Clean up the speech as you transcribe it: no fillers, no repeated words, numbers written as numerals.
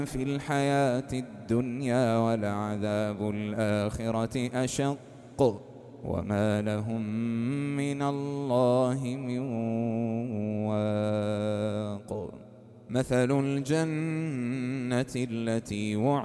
في الحياة الدنيا ولعذاب الآخرة أشق وما لهم من الله من واق. مثل الجنة التي